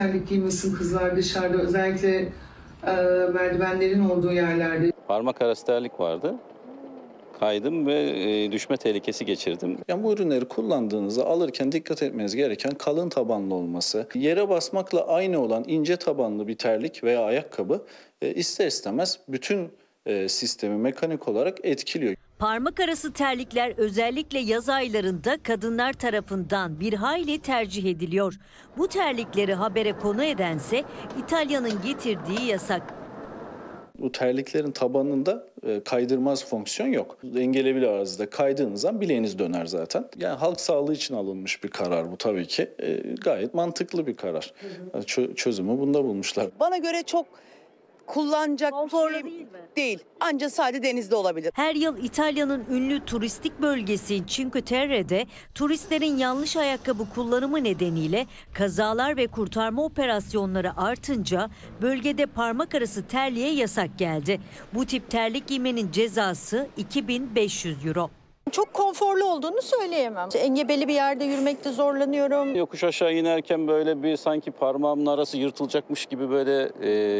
Terlik giymesin kızlar dışarıda, özellikle merdivenlerin olduğu yerlerde. Parmak arası terlik vardı. Kaydım ve düşme tehlikesi geçirdim. Yani bu ürünleri kullandığınızda alırken dikkat etmeniz gereken kalın tabanlı olması, yere basmakla aynı olan ince tabanlı bir terlik veya ayakkabı ister istemez bütün sistemi mekanik olarak etkiliyor. Parmak arası terlikler özellikle yaz aylarında kadınlar tarafından bir hayli tercih ediliyor. Bu terlikleri habere konu edense İtalya'nın getirdiği yasak. Bu terliklerin tabanında kaydırmaz fonksiyon yok. Engebeli arazide kaydığınız zaman bileğiniz döner zaten. Yani halk sağlığı için alınmış bir karar bu tabii ki. Gayet mantıklı bir karar. Çözümü bunda bulmuşlar. Bana göre çok kullanacak Konforlu bir şey değil mi? değil. Ancak sadece denizde olabilir. Her yıl İtalya'nın ünlü turistik bölgesi Cinque Terre'de turistlerin yanlış ayakkabı kullanımı nedeniyle kazalar ve kurtarma operasyonları artınca bölgede parmak arası terliğe yasak geldi. Bu tip terlik giymenin cezası 2.500 euro. Çok konforlu olduğunu söyleyemem. Engebeli bir yerde yürümekte zorlanıyorum. Yokuş aşağı inerken böyle bir sanki parmağımın arası yırtılacakmış gibi böyle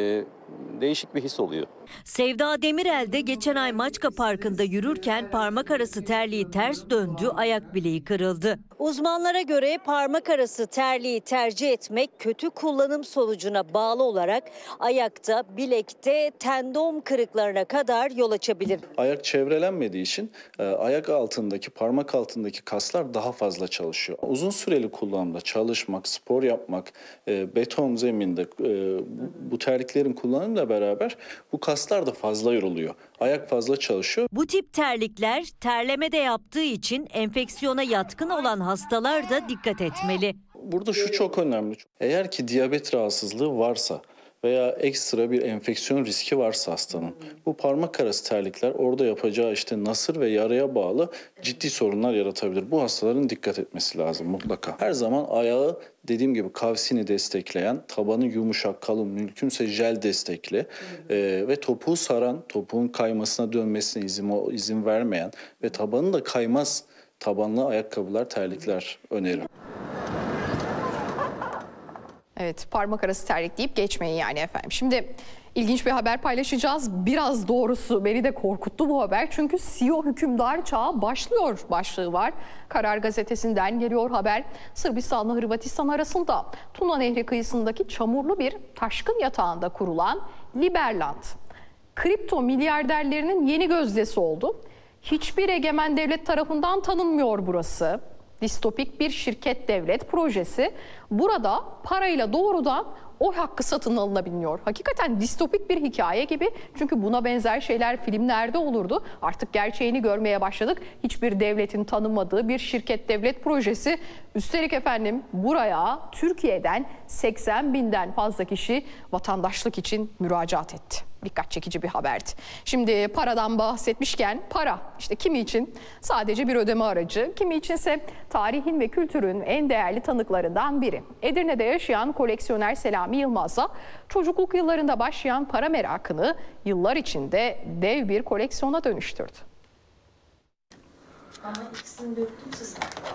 değişik bir his oluyor. Sevda Demirel de geçen ay Maçka Parkı'nda yürürken parmak arası terliği ters döndü, ayak bileği kırıldı. Uzmanlara göre parmak arası terliği tercih etmek kötü kullanım sonucuna bağlı olarak ayakta, bilekte tendon kırıklarına kadar yol açabilir. Ayak çevrelenmediği için ayak altındaki, parmak altındaki kaslar daha fazla çalışıyor. Uzun süreli kullanımda çalışmak, spor yapmak, beton zeminde bu terliklerin kullanımıyla beraber bu kaslar da fazla yoruluyor. Ayak fazla çalışıyor. Bu tip terlikler terleme de yaptığı için enfeksiyona yatkın olan hastalar da dikkat etmeli. Burada şu çok önemli. Eğer ki diyabet rahatsızlığı varsa veya ekstra bir enfeksiyon riski varsa hastanın, bu parmak arası terlikler orada yapacağı işte nasır ve yaraya bağlı ciddi sorunlar yaratabilir. Bu hastaların dikkat etmesi lazım mutlaka. Her zaman ayağı dediğim gibi kavsini destekleyen, tabanı yumuşak, kalın, mümkünse jel destekli ve topuğu saran, topuğun kaymasına dönmesine izin vermeyen ve tabanı da kaymaz tabanlı ayakkabılar, terlikler öneririm. Evet, parmak arası terlik deyip geçmeyin yani efendim. Şimdi ilginç bir haber paylaşacağız. Biraz doğrusu beni de korkuttu bu haber. Çünkü CEO hükümdar çağı başlıyor başlığı var. Karar Gazetesi'nden geliyor haber. Sırbistan'la Hırvatistan arasında Tuna Nehri kıyısındaki çamurlu bir taşkın yatağında kurulan Liberland, kripto milyarderlerinin yeni gözdesi oldu. Hiçbir egemen devlet tarafından tanınmıyor burası. Distopik bir şirket devlet projesi. Burada parayla doğrudan oy hakkı satın alınabiliyor. Hakikaten distopik bir hikaye gibi. Çünkü buna benzer şeyler filmlerde olurdu. Artık gerçeğini görmeye başladık. Hiçbir devletin tanımadığı bir şirket devlet projesi. Üstelik efendim buraya Türkiye'den 80 binden fazla kişi vatandaşlık için müracaat etti. Dikkat çekici bir haberdi. Şimdi paradan bahsetmişken para işte kimi için sadece bir ödeme aracı, kimi içinse tarihin ve kültürün en değerli tanıklarından biri. Edirne'de yaşayan koleksiyoner Selami Yılmaz'a çocukluk yıllarında başlayan para merakını yıllar içinde dev bir koleksiyona dönüştürdü. Ama ikisini döktüm size.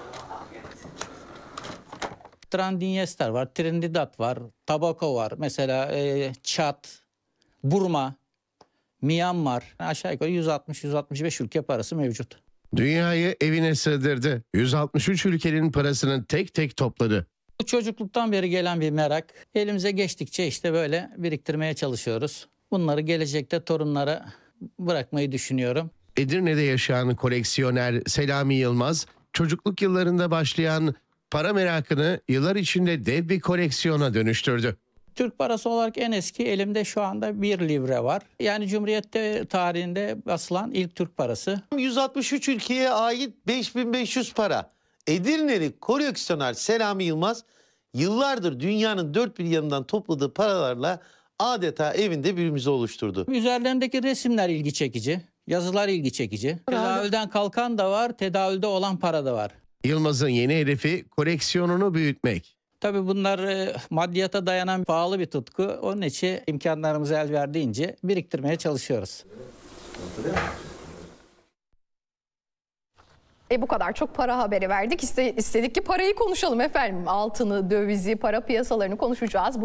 Transnistria var, Trinidad var, Tobago var. Mesela Çad, Burma, Myanmar, aşağı yukarı 160-165 ülke parası mevcut. Dünyayı evine sığdırdı. 163 ülkenin parasını tek tek topladı. Bu çocukluktan beri gelen bir merak. Elimize geçtikçe işte böyle biriktirmeye çalışıyoruz. Bunları gelecekte torunlara bırakmayı düşünüyorum. Edirne'de yaşayan koleksiyoner Selami Yılmaz, çocukluk yıllarında başlayan para merakını yıllar içinde dev bir koleksiyona dönüştürdü. Türk parası olarak en eski elimde şu anda 1 livre var. Yani Cumhuriyet tarihinde basılan ilk Türk parası. 163 ülkeye ait 5500 para. Edirne'li koleksiyoner Selami Yılmaz yıllardır dünyanın dört bir yanından topladığı paralarla adeta evinde bir müze oluşturdu. Üzerlerindeki resimler ilgi çekici, yazılar ilgi çekici. Tedavülden kalkan da var, tedavülde olan para da var. Yılmaz'ın yeni hedefi koleksiyonunu büyütmek. Tabii bunlar maddiyata dayanan pahalı bir tutku. Onun için imkanlarımız el verdiğince biriktirmeye çalışıyoruz. Bu kadar çok para haberi verdik. İstedik ki parayı konuşalım efendim. Altını, dövizi, para piyasalarını konuşacağız.